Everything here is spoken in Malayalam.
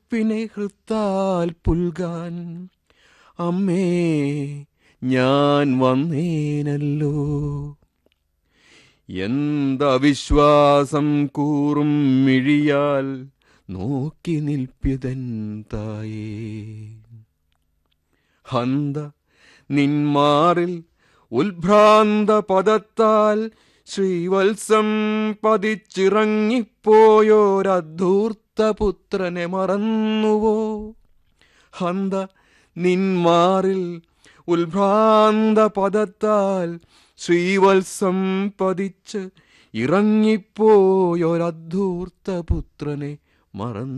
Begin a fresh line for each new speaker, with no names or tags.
ഉറപ്പിനെ ഹൃത്താൽ പുൽകാൻ അമ്മേ ഞാൻ വന്നേനല്ലോ. എന്തവിശ്വാസം കൂറും മിഴിയാൽ നോക്കി നിൽപ്യതൻ തായേ. ഹന്ത നിന്മാറിൽ ഉത്ഭ്രാന്ത പദത്താൽ ശ്രീവത്സം പതിച്ചിറങ്ങിപ്പോയോരധൂർത്തപുത്രനെ മറന്നുവോ. ഹന്ത നിന്മാറിൽ ഉത്ഭ്രാന്ത പദത്താൽ ശ്രീവത്സം പതിച്ച് ഇറങ്ങിപ്പോയൊരധൂർത്തപുത്രനെ മറന്നു.